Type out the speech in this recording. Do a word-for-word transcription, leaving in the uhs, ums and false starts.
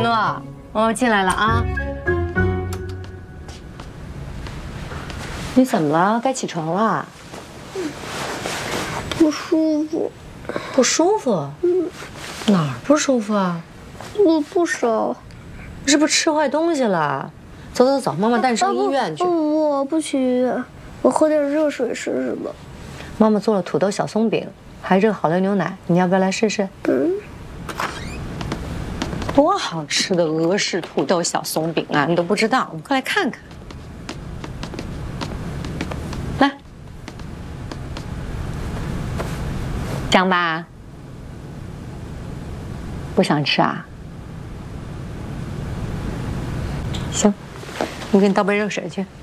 乐，我进来了啊。你怎么了？该起床了。 不舒服。 不舒服？嗯。哪儿不舒服啊？ 我不烧。 是不是吃坏东西了？走走走，妈妈带你上医院去。 不不，我不去医院，我喝点热水试试吧。 妈妈做了土豆小松饼，还热好的牛奶，你要不要来试试？ 嗯。 多好吃的俄式土豆小松饼啊！你都不知道，你快来看看。来，香吧？不想吃啊？行，我给你倒杯热水去。